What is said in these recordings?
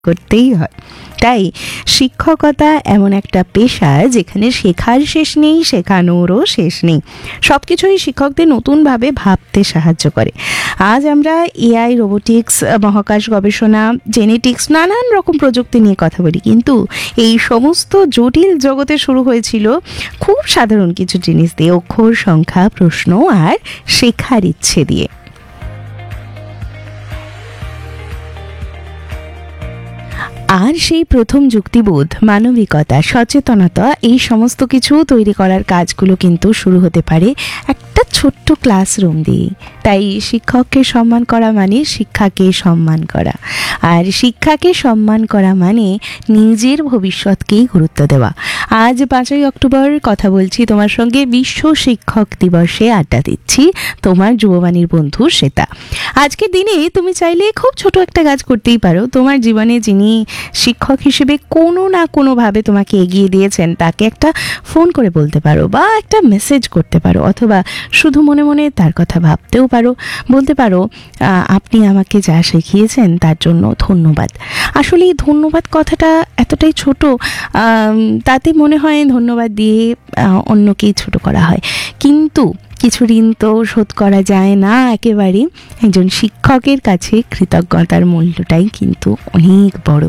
করতেই হয়। তাই শিক্ষকতা এমন একটা পেশা যেখানে শেখার শেষ নেই, শেখানোরও শেষ নেই। সব কিছুই শিক্ষকদের নতুনভাবে ভাবতে সাহায্য করে। আজ আমরা এআই, রোবোটিক্স, মহাকাশ গবেষণা, জেনেটিক্স, নানান রকম প্রযুক্তি নিয়ে কথা বলি, কিন্তু এই সমস্ত জটিল জগতে শুরু হয়েছিল খুব সাধারণ কিছু জিনিস দিয়ে, অক্ষর, সংখ্যা, প্রশ্ন আর শেখার ইচ্ছে দিয়ে। আর সেই প্রথম যুক্তিবোধ, মানবিকতা, সচেতনতা, এই সমস্ত কিছু তৈরি করার কাজগুলো কিন্তু শুরু হতে পারে একটা ছোট্ট ক্লাসরুম দিয়ে। তাই শিক্ষককে সম্মান করা মানে শিক্ষাকে সম্মান করা, আর শিক্ষাকে সম্মান করা মানে নিজের ভবিষ্যৎকেই গুরুত্ব দেওয়া। আজ 5ই অক্টোবর কথা বলছি তোমার সঙ্গে, বিশ্ব শিক্ষক দিবসে আড্ডা দিচ্ছি, তোমার যুববাণীর বন্ধু শ্বেতা। আজকের দিনে তুমি চাইলে খুব ছোট একটা কাজ করতেই পারো। তোমার জীবনে যিনি শিক্ষক হিসেবে কোনো না কোনোভাবে তোমাকে এগিয়ে দিয়েছেন তাকে একটা ফোন করে বলতে পারো, বা একটা মেসেজ করতে পারো, অথবা শুধু মনে মনে তার কথা ভাবতেও পারো। বলতে পারো, আপনি আমাকে যা শিখিয়েছেন তার জন্য ধন্যবাদ। আসলে এই ধন্যবাদ কথাটা এতটাই ছোট, তাতে মনে হয় ধন্যবাদ দিয়ে অন্যকেই ছোট করা হয়, কিন্তু কিছু ঋণ তো শোধ করা যায় না একেবারেই। একজন শিক্ষকের কাছে কৃতজ্ঞতার মূল্যটাই কিন্তু অনেক বড়।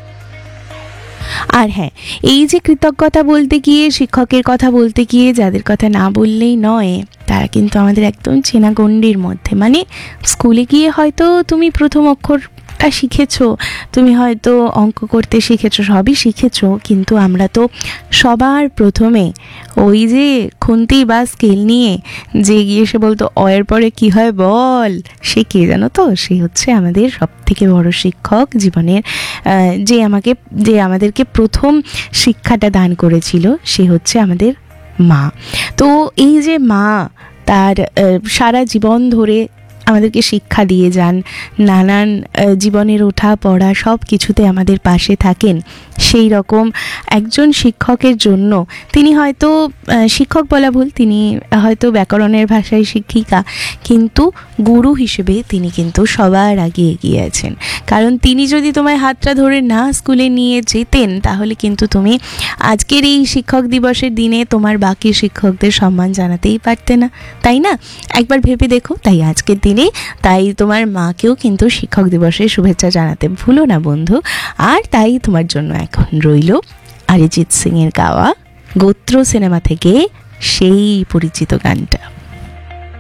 আর হ্যাঁ, এই যে কৃতজ্ঞতা বলতে গিয়ে, শিক্ষকের কথা বলতে গিয়ে যাদের কথা না বললেই নয়, তারা কিন্তু আমাদের একদম চেনা গণ্ডির মধ্যে। মানে স্কুলে গিয়ে হয়তো তুমি প্রথম অক্ষরটা শিখেছো, তুমি হয়তো অঙ্ক করতে শিখেছো, সবই শিখেছো, কিন্তু আমরা তো সবার প্রথমে ওই যে খুন্তি বা স্কেল নিয়ে যে গিয়ে সে বলতো অয়ের পরে কি হয় বল, সে কে জানো তো? সে হচ্ছে আমাদের সব থেকে বড় শিক্ষক জীবনের, যে আমাদেরকে প্রথম শিক্ষাটা দান করেছিল, সে হচ্ছে আমাদের মা। তো এই যে মা, তার সারা জীবন ধরে আমাদেরকে শিক্ষা দিয়ে যান, নানান জীবনের ওঠা পড়া সব কিছুতে আমাদের পাশে থাকেন। সেই রকম একজন শিক্ষকের জন্য, তিনি হয়তো শিক্ষক বলা ভুল, তিনি হয়তো ব্যাকরণের ভাষায় শিক্ষিকা, কিন্তু গুরু হিসেবে তিনি কিন্তু সবার আগে এগিয়ে আছেন। কারণ তিনি যদি তোমায় হাতটা ধরে না স্কুলে নিয়ে যেতেন, তাহলে কিন্তু তুমি আজকের এই শিক্ষক দিবসের দিনে তোমার বাকি শিক্ষকদের সম্মান জানাতেই পারতে না, তাই না? একবার ভেবে দেখো। তাই আজকের দিনে, তাই তোমার মাকেও কিন্তু শিক্ষক দিবসের শুভেচ্ছা জানাতে ভুলো না বন্ধু। আর তাই তোমার জন্য এখন রইল অরিজিৎ সিং এর গাওয়া গোত্র সিনেমা থেকে সেই পরিচিত গানটা।